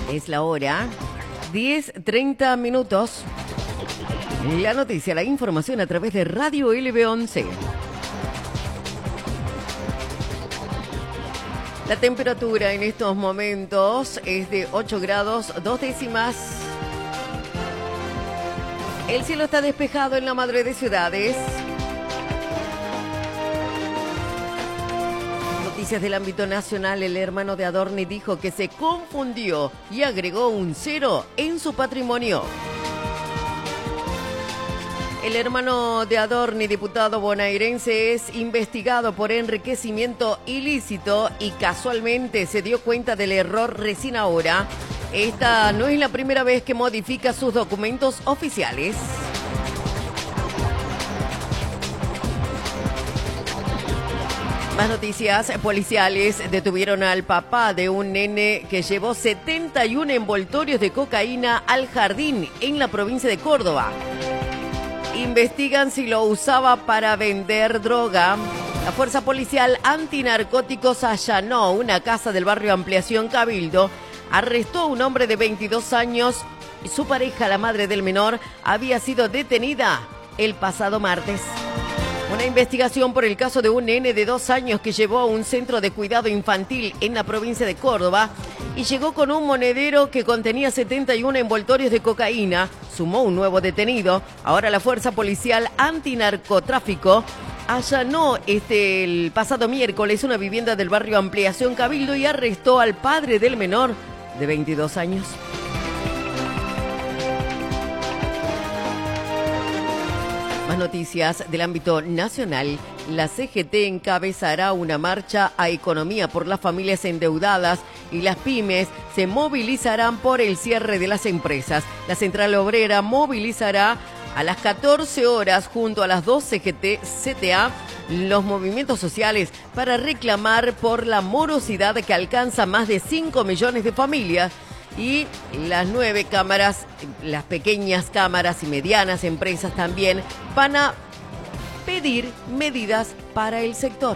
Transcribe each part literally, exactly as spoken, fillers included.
Es la hora, diez treinta minutos. La noticia, la información a través de Radio L B once. La temperatura en estos momentos es de ocho grados, dos décimas. El cielo está despejado en la madre de ciudades. Noticias del ámbito nacional, el hermano de Adorni dijo que se confundió y agregó un cero en su patrimonio. El hermano de Adorni, diputado bonaerense, es investigado por enriquecimiento ilícito y casualmente se dio cuenta del error recién ahora. Esta no es la primera vez que modifica sus documentos oficiales. Más noticias policiales. Detuvieron al papá de un nene que llevó setenta y uno envoltorios de cocaína al jardín en la provincia de Córdoba. Investigan si lo usaba para vender droga. La Fuerza Policial Antinarcóticos allanó una casa del barrio Ampliación Cabildo. Arrestó a un hombre de veintidós años y su pareja, la madre del menor, había sido detenida el pasado martes. Una investigación por el caso de un nene de dos años que llevó a un centro de cuidado infantil en la provincia de Córdoba y llegó con un monedero que contenía setenta y uno envoltorios de cocaína. Sumó un nuevo detenido. Ahora la Fuerza Policial Antinarcotráfico allanó este, el pasado miércoles una vivienda del barrio Ampliación Cabildo y arrestó al padre del menor de veintidós años. Más noticias del ámbito nacional. La C G T encabezará una marcha a economía por las familias endeudadas y las pymes se movilizarán por el cierre de las empresas. La Central Obrera movilizará a las catorce horas junto a las dos C G T C T A los movimientos sociales para reclamar por la morosidad que alcanza más de cinco millones de familias. Y las nueve cámaras, las pequeñas cámaras y medianas empresas también van a pedir medidas para el sector.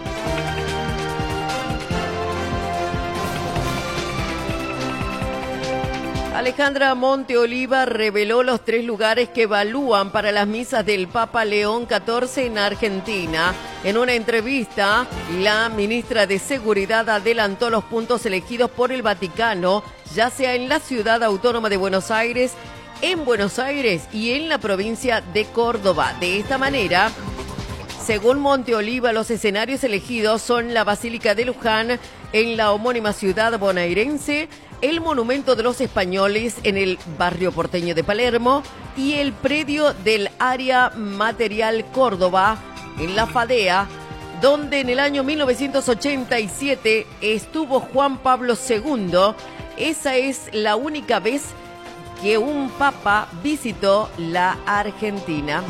Alejandra Monteoliva reveló los tres lugares que evalúan para las misas del Papa León catorce en Argentina. En una entrevista, la ministra de Seguridad adelantó los puntos elegidos por el Vaticano, ya sea en la ciudad autónoma de Buenos Aires, en Buenos Aires y en la provincia de Córdoba. De esta manera, según Monteoliva, los escenarios elegidos son la Basílica de Luján en la homónima ciudad bonaerense, el Monumento de los Españoles en el barrio porteño de Palermo y el predio del Área Material Córdoba en la Fadea, donde en el año mil novecientos ochenta y siete estuvo Juan Pablo segundo. Esa es la única vez que un papa visitó la Argentina.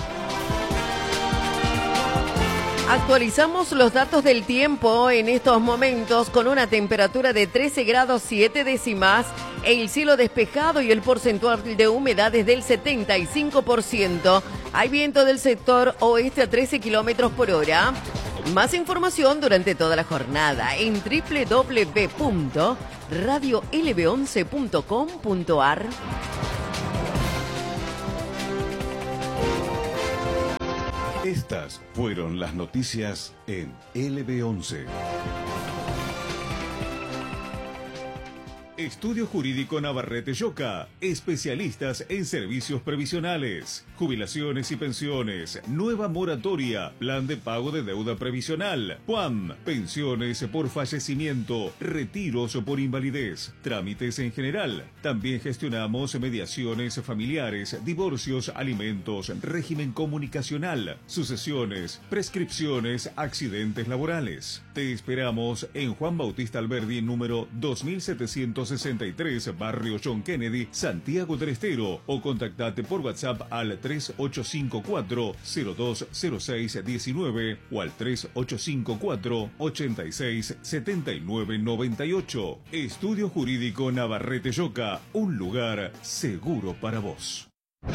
Actualizamos los datos del tiempo en estos momentos con una temperatura de trece grados siete décimas, el cielo despejado y el porcentual de humedad es del setenta y cinco por ciento. Hay viento del sector oeste a trece kilómetros por hora. Más información durante toda la jornada en doble u doble u doble u punto radio l b once punto com punto a r. Estas fueron las noticias en L B once. Estudio Jurídico Navarrete Lloca, especialistas en servicios previsionales, jubilaciones y pensiones, nueva moratoria, plan de pago de deuda previsional, P U A M, pensiones por fallecimiento, retiros por invalidez, trámites en general. También gestionamos mediaciones familiares, divorcios, alimentos, régimen comunicacional, sucesiones, prescripciones, accidentes laborales. Te esperamos en Juan Bautista Alberdi, número dos mil setecientos sesenta y tres, Barrio John Kennedy, Santiago del Estero, o contactate por WhatsApp al tres ocho cinco cuatro cero dos cero seis uno nueve o al tres ocho cinco cuatro ocho seis siete nueve nueve ocho. Estudio Jurídico Navarrete Lloca, un lugar seguro para vos.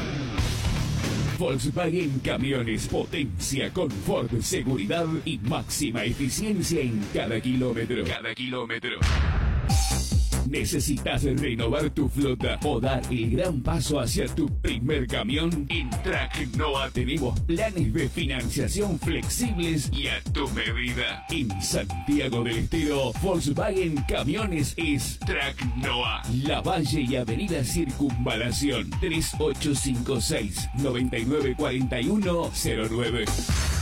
Volkswagen Camiones, potencia, confort, seguridad y máxima eficiencia en cada kilómetro. Cada kilómetro. ¿Necesitas renovar tu flota o dar el gran paso hacia tu primer camión? En Tracnoa tenemos planes de financiación flexibles y a tu medida. En Santiago del Estero, Volkswagen Camiones es Tracnoa. La Valle y Avenida Circunvalación tres ocho cinco seis, nueve nueve cuatro uno cero nueve.